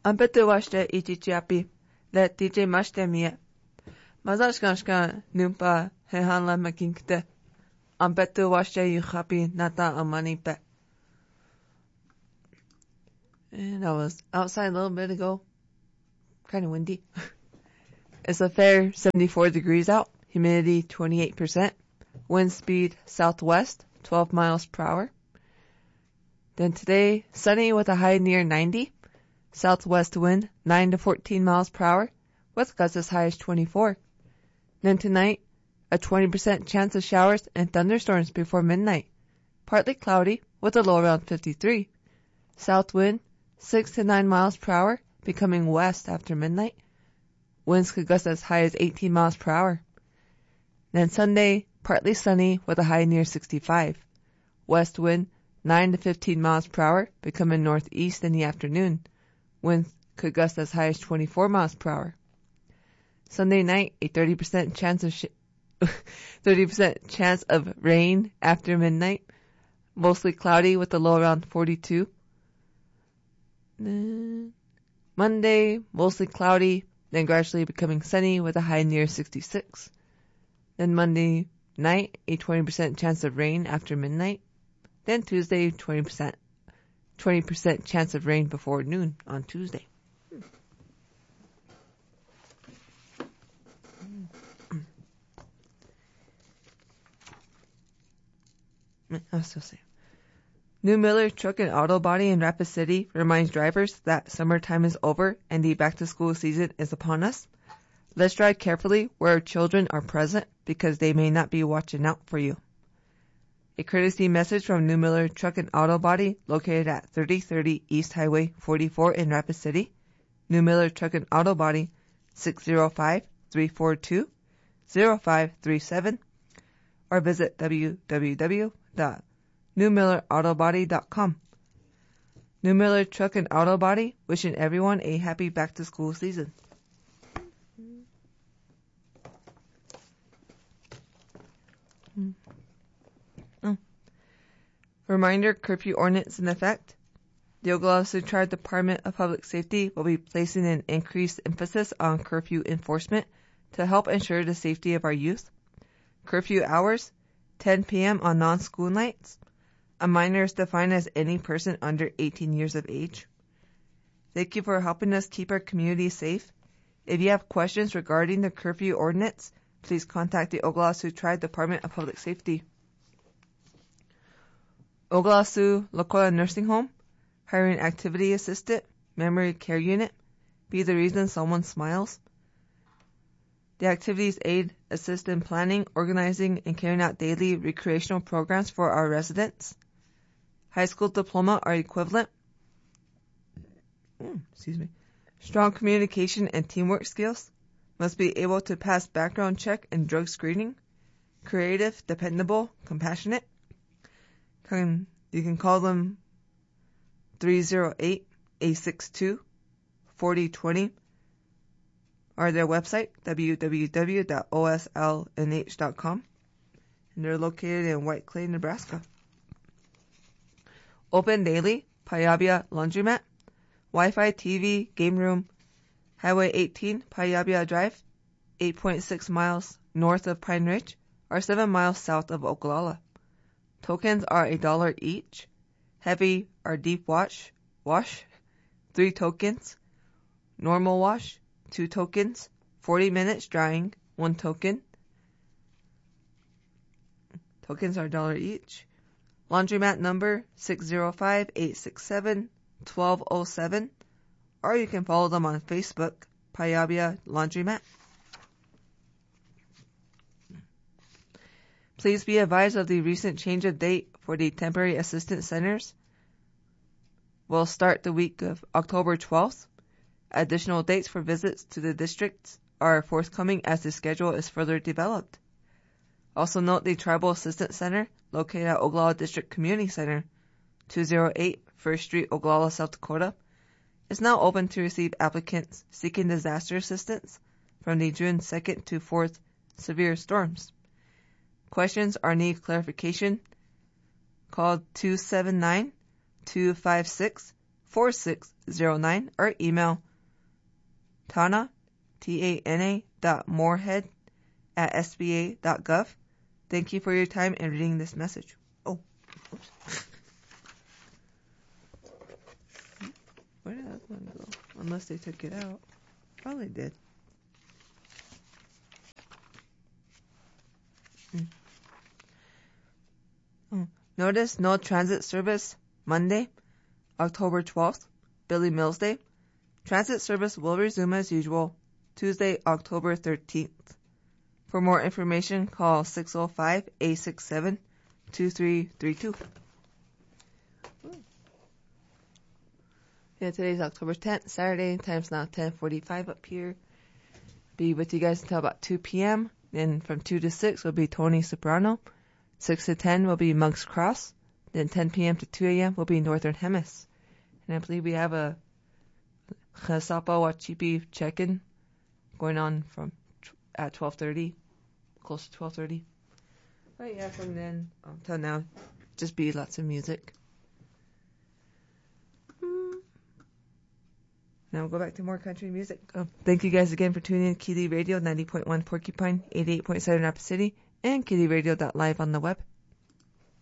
Ampetu washte ichichiapi, let DJ mashte mie. Mazashkanshka numpa hehanla makinkte. Ampetu washte yuchapi nata amanipe. And I was outside a little bit ago. Kind of windy. It's a fair 74 degrees out. Humidity 28%. Wind speed southwest 12 miles per hour. Then today, sunny with a high near 90. Southwest wind 9 to 14 miles per hour with gusts as high as 24. Then tonight, a 20% chance of showers and thunderstorms before midnight. Partly cloudy with a low around 53. South wind 6 to 9 miles per hour becoming west after midnight. Winds could gust as high as 18 miles per hour. Then Sunday, partly sunny with a high near 65. West wind 9 to 15 miles per hour becoming northeast in the afternoon. Winds could gust as high as 24 miles per hour. Sunday night, a 30% chance of 30% chance of rain after midnight. Mostly cloudy with a low around 42. Monday, mostly cloudy, then gradually becoming sunny with a high near 66. Then Monday night, a 20% chance of rain after midnight. Then Tuesday, 20% chance of rain before noon on Tuesday. I'll still say. New Miller Truck and Auto Body in Rapid City reminds drivers that summertime is over and the back-to-school season is upon us. Let's drive carefully where children are present because they may not be watching out for you. A courtesy message from New Miller Truck and Auto Body located at 3030 East Highway 44 in Rapid City. New Miller Truck and Auto Body 605-342-0537 or visit www.newmillerautobody.com. New Miller Truck and Auto Body wishing everyone a happy back-to-school season. Reminder, curfew ordinance in effect. The Oglala Sioux Tribe Department of Public Safety will be placing an increased emphasis on curfew enforcement to help ensure the safety of our youth. Curfew hours, 10 p.m. on non-school nights. A minor is defined as any person under 18 years of age. Thank you for helping us keep our community safe. If you have questions regarding the curfew ordinance, please contact the Oglala Sioux Tribe Department of Public Safety. Oglala Sioux Lokola Nursing Home, hiring activity assistant, memory care unit, be the reason someone smiles. The activities aid, assist in planning, organizing, and carrying out daily recreational programs for our residents. High school diploma or equivalent. Strong communication and teamwork skills. Must be able to pass background check and drug screening. Creative, dependable, compassionate. You can call them 308-862-4020 or their website www.oslnh.com, and they're located in White Clay, Nebraska. Open daily, Payabia Laundromat, Wi-Fi, TV, game room, Highway 18, Payabia Drive, 8.6 miles north of Pine Ridge, or 7 miles south of Oglala. Tokens are $1 each. Heavy or deep wash, 3 tokens. Normal wash, 2 tokens. 40 minutes drying, 1 token. Tokens are $1 each. Laundromat number 605-867-1207, or you can follow them on Facebook, Payabia Laundromat. Please be advised of the recent change of date for the temporary assistance centers. Will start the week of October 12th. Additional dates for visits to the districts are forthcoming as the schedule is further developed. Also note the Tribal Assistance Center, located at Oglala District Community Center, 208 First Street, Oglala, South Dakota, is now open to receive applicants seeking disaster assistance from the June 2nd to 4th severe storms. Questions or need clarification? Call 279-256-4649 4609 or email Tana, Tana, .moorhead@sba.gov. Thank you for your time and reading this message. Oh, oops. Where did that one go? Unless they took it out. Probably did. Notice no transit service Monday, October 12th, Billy Mills Day. Transit service will resume as usual Tuesday, October 13th. For more information, call 605-867-2332. Yeah, today's October 10th, Saturday. Time's now 10:45 up here. Be with you guys until about 2 p.m. Then from 2 to 6 will be Tony Soprano. 6 to 10 will be Monk's Cross. Then 10 p.m. to 2 a.m. will be Northern Hemis. And I believe we have a Chasapa Wachipi check-in going on at 12:30, close to 12:30. But yeah, from then till now, just be lots of music. Now we'll go back to more country music. Thank you guys again for tuning in. Kili Radio 90.1 Porcupine, 88.7 Rapid City, and KiliRadio.live on the web.